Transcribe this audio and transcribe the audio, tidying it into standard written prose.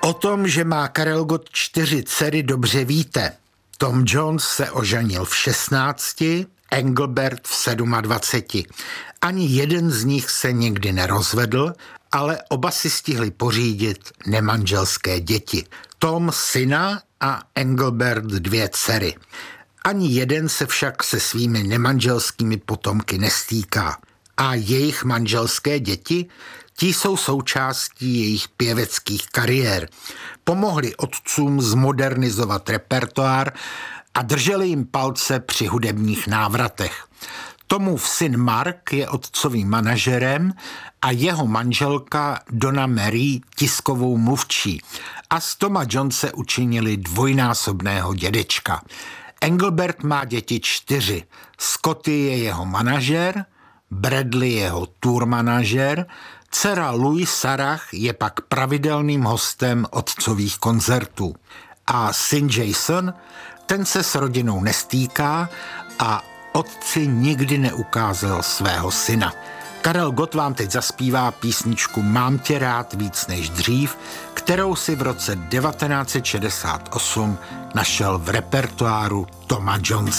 O tom, že má Karel Gott 4 dcery, dobře víte. Tom Jones se oženil v 16, Engelbert v 27. Ani jeden z nich se nikdy nerozvedl, ale oba si stihli pořídit nemanželské děti. Tom syna a Engelbert 2 dcery. Ani jeden se však se svými nemanželskými potomky nestýká. A jejich manželské děti, ti jsou součástí jejich pěveckých kariér. Pomohli otcům zmodernizovat repertoár a drželi jim palce při hudebních návratech. Tomův syn Mark je otcovým manažerem a jeho manželka Donna Mary tiskovou mluvčí. A z Toma Jonese učinili dvojnásobného dědečka. Engelbert má děti 4. Scotty je jeho manažer, Bradley jeho tour manažer, dcera Louis Sarah je pak pravidelným hostem otcových koncertů. A syn Jason, ten se s rodinou nestýká a otci nikdy neukázal svého syna. Karel Gott vám teď zaspívá písničku Mám tě rád víc než dřív, kterou si v roce 1968 našel v repertoáru Toma Jonese.